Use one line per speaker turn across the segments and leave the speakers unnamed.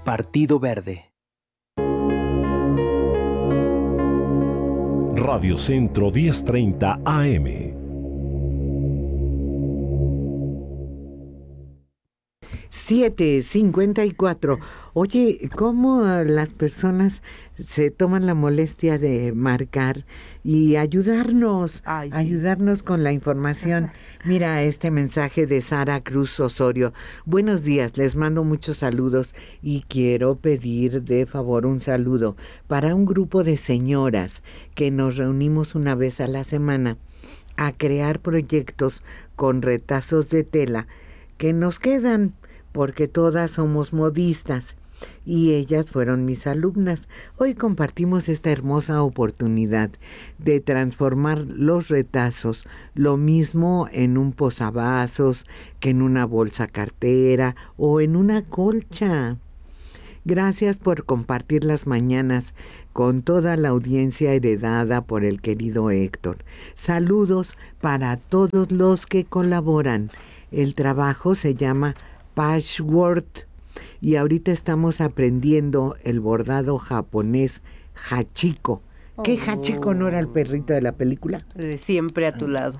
Partido Verde.
Radio Centro 1030 AM.
$7:54. Oye, ¿cómo las personas se toman la molestia de marcar y ayudarnos, ayudarnos con la información? Mira este mensaje de Sara Cruz Osorio. Buenos días, les mando muchos saludos y quiero pedir de favor un saludo para un grupo de señoras que nos reunimos una vez a la semana a crear proyectos con retazos de tela que nos quedan, porque todas somos modistas y ellas fueron mis alumnas. Hoy compartimos esta hermosa oportunidad de transformar los retazos, lo mismo en un posavasos que en una bolsa cartera o en una colcha. Gracias por compartir las mañanas con toda la audiencia heredada por el querido Héctor. Saludos para todos los que colaboran. El trabajo se llama Patchwork y ahorita estamos aprendiendo el bordado japonés Hachiko. ¿Qué Hachiko no era el perrito de la película?
Siempre a tu lado.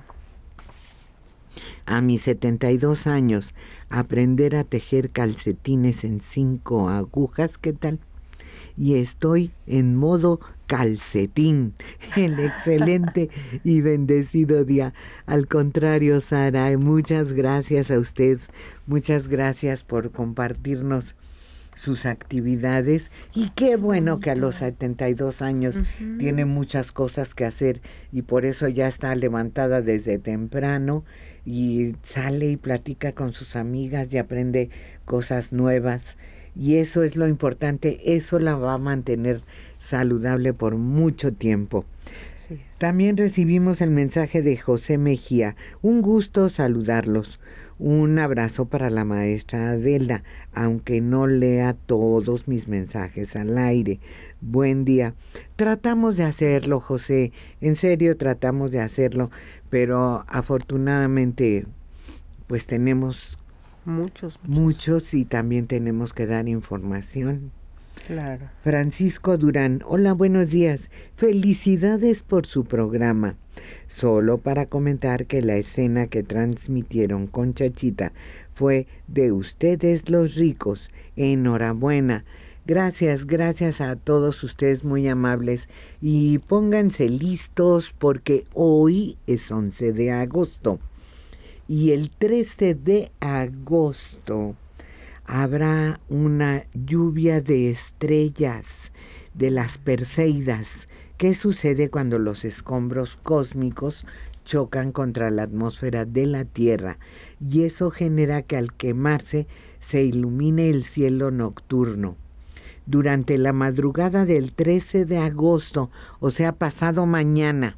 A mis 72 años, aprender a tejer calcetines en 5 agujas, ¿qué tal? Y estoy en modo calcetín. El excelente y bendecido día. Al contrario, Sara, muchas gracias a usted. Muchas gracias por compartirnos sus actividades. Y qué bueno que a los 72 años tiene muchas cosas que hacer y por eso ya está levantada desde temprano y sale y platica con sus amigas y aprende cosas nuevas. Y eso es lo importante, eso la va a mantener saludable por mucho tiempo. Sí. También recibimos el mensaje de José Mejía. Un gusto saludarlos. Un abrazo para la maestra Adela, aunque no lea todos mis mensajes al aire. Buen día. Tratamos de hacerlo, José. En serio, tratamos de hacerlo, pero afortunadamente, pues tenemos muchos y también tenemos que dar información.
Claro.
Francisco Durán, hola, buenos días. Felicidades por su programa. Solo para comentar que la escena que transmitieron con Chachita fue de ustedes los ricos. Enhorabuena. Gracias a todos ustedes, muy amables. Y pónganse listos porque hoy es 11 de agosto. Y el 13 de agosto habrá una lluvia de estrellas, de las Perseidas. ¿Qué sucede cuando los escombros cósmicos chocan contra la atmósfera de la Tierra? Y eso genera que al quemarse se ilumine el cielo nocturno. Durante la madrugada del 13 de agosto, o sea, pasado mañana,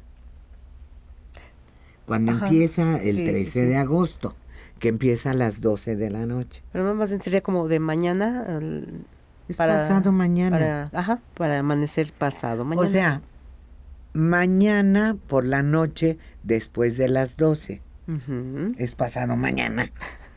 cuando empieza el 13 de agosto, que empieza a las 12 de la noche.
Pero más bien sería como de mañana.
Pasado mañana.
Para amanecer pasado mañana.
O sea, mañana por la noche después de las 12. Es pasado mañana.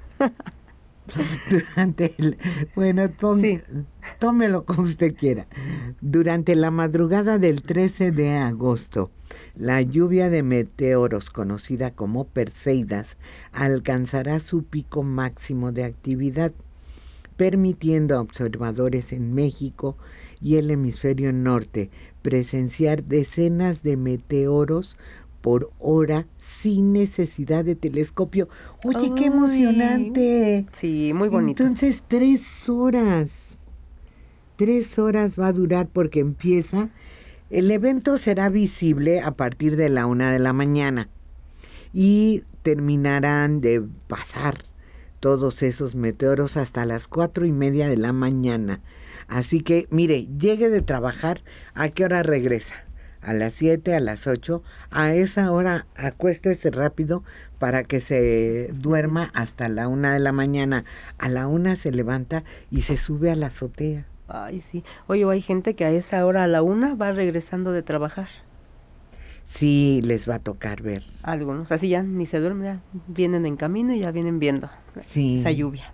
Tómelo como usted quiera. Durante la madrugada del 13 de agosto, la lluvia de meteoros, conocida como Perseidas, alcanzará su pico máximo de actividad, permitiendo a observadores en México y el hemisferio norte presenciar decenas de meteoros por hora sin necesidad de telescopio. Oye, qué emocionante.
Sí, muy bonito.
Entonces 3 horas. 3 horas va a durar porque empieza. El evento será visible a partir de la 1 de la mañana y terminarán de pasar todos esos meteoros hasta las 4:30 de la mañana. Así que, mire, llegue de trabajar, ¿a qué hora regresa? A las 7, a las 8, a esa hora acuéstese rápido para que se duerma hasta la 1 de la mañana. A la 1 se levanta y se sube a la azotea.
Ay, sí. Oye, hay gente que a esa hora, a la 1, va regresando de trabajar.
Sí, les va a tocar ver.
Algunos, así ya ni se duermen, ya vienen en camino y ya vienen viendo esa lluvia.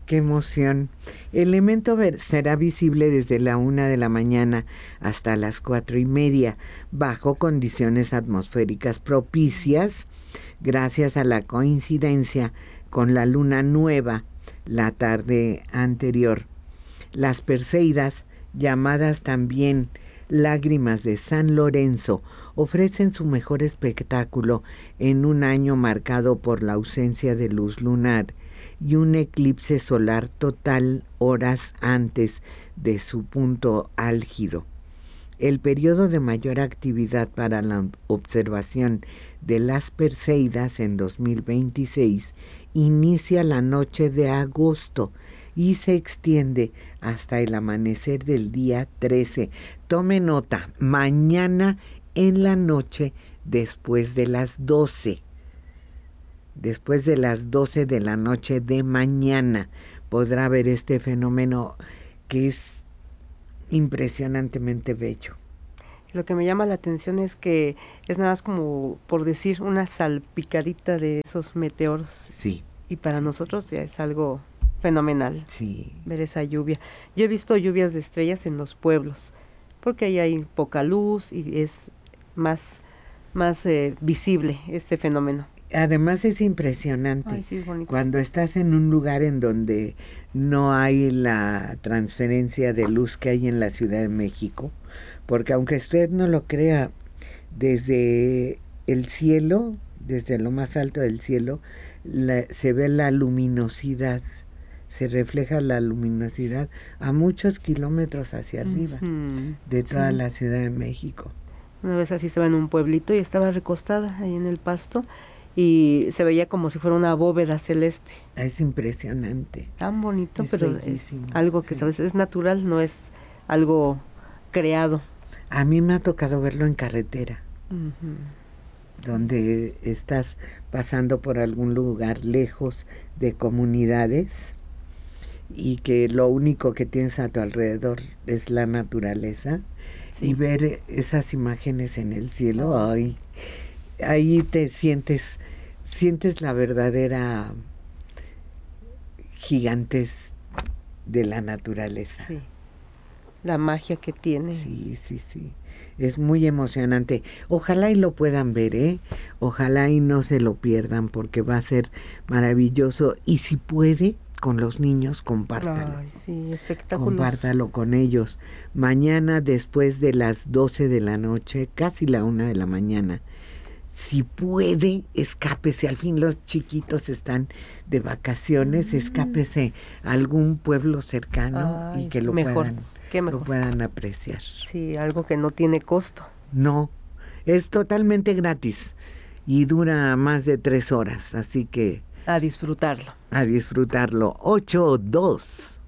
Qué emoción. El elemento será visible desde la 1 de la mañana hasta las 4:30, bajo condiciones atmosféricas propicias, gracias a la coincidencia con la luna nueva la tarde anterior. Las Perseidas, llamadas también lágrimas de San Lorenzo, ofrecen su mejor espectáculo en un año marcado por la ausencia de luz lunar y un eclipse solar total horas antes de su punto álgido. El periodo de mayor actividad para la observación de las Perseidas en 2026 inicia la noche de agosto y se extiende hasta el amanecer del día 13. Tome nota, mañana en la noche después de las 12. Después de las 12 de la noche de mañana podrá ver este fenómeno que es impresionantemente bello.
Lo que me llama la atención es que es nada más como, por decir, una salpicadita de esos meteoros.
Sí.
Y para nosotros ya es algo fenomenal.
Sí.
Ver esa lluvia. Yo he visto lluvias de estrellas en los pueblos, porque ahí hay poca luz y es más visible este fenómeno.
Además es impresionante.
Ay, sí, es bonito.
Cuando estás en un lugar en donde no hay la transferencia de luz que hay en la Ciudad de México, porque aunque usted no lo crea, desde el cielo, desde lo más alto del cielo, se ve la luminosidad, se refleja la luminosidad a muchos kilómetros hacia arriba de toda la Ciudad de México.
Una vez así estaba en un pueblito y estaba recostada ahí en el pasto y se veía como si fuera una bóveda celeste.
Es impresionante.
Tan bonito,
es
pero
bellísimo,
es algo que sabes, es natural, no es algo creado.
A mí me ha tocado verlo en carretera, donde estás pasando por algún lugar lejos de comunidades y que lo único que tienes a tu alrededor es la naturaleza, y ver esas imágenes en el cielo, ahí te sientes la verdadera gigantez de la naturaleza.
Sí. La magia que tiene.
Sí. Es muy emocionante. Ojalá y lo puedan ver, Ojalá y no se lo pierdan, porque va a ser maravilloso. Y si puede, con los niños, compártalo.
Ay, sí, espectáculos.
Compártalo con ellos. Mañana, después de las 12 de la noche, casi la 1 de la mañana, si puede, escápese. Al fin los chiquitos están de vacaciones, escápese a algún pueblo cercano.
Ay,
y que lo puedan apreciar.
Sí, algo que no tiene costo.
No, es totalmente gratis y dura más de 3 horas, así que...
A disfrutarlo.
8:02.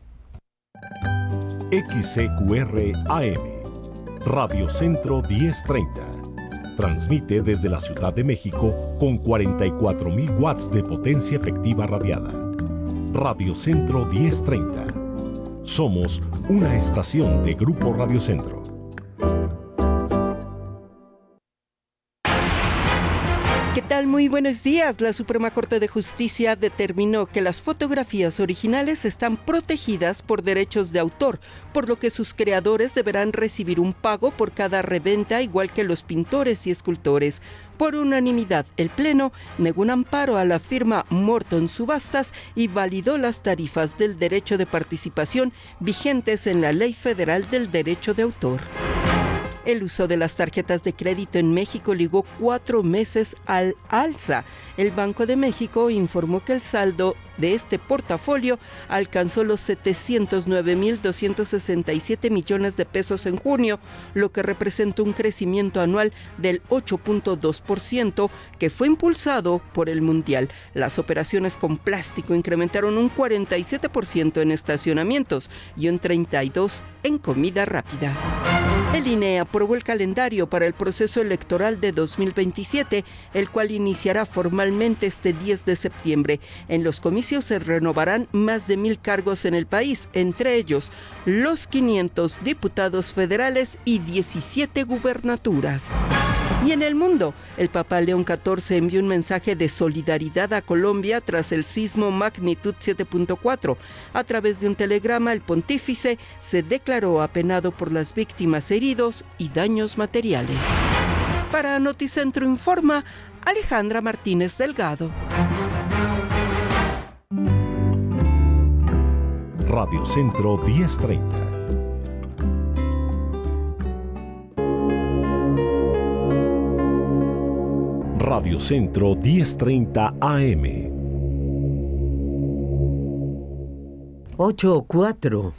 XCQR AM, Radio Centro 1030. Transmite desde la Ciudad de México con 44,000 watts de potencia efectiva radiada. Radio Centro 1030. Somos una estación de Grupo Radio Centro.
¿Qué tal? Muy buenos días. La Suprema Corte de Justicia determinó que las fotografías originales están protegidas por derechos de autor, por lo que sus creadores deberán recibir un pago por cada reventa, igual que los pintores y escultores. Por unanimidad, el Pleno negó un amparo a la firma Morton Subastas y validó las tarifas del derecho de participación vigentes en la Ley Federal del Derecho de Autor. El uso de las tarjetas de crédito en México llegó 4 meses al alza. El Banco de México informó que el saldo de este portafolio alcanzó los 709,267 millones de pesos en junio, lo que representa un crecimiento anual del 8.2%, que fue impulsado por el Mundial. Las operaciones con plástico incrementaron un 47% en estacionamientos y un 32% en comida rápida. El INE aprobó el calendario para el proceso electoral de 2027, el cual iniciará formalmente este 10 de septiembre. En los comicios se renovarán más de 1,000 cargos en el país, entre ellos los 500 diputados federales y 17 gubernaturas. Y en el mundo, el Papa León XIV envió un mensaje de solidaridad a Colombia tras el sismo magnitud 7.4. A través de un telegrama, el pontífice se declaró apenado por las víctimas, heridos y daños materiales. Para Noticentro Informa, Alejandra Martínez Delgado.
Radio Centro 1030. Radio Centro 1030 AM.
8:04.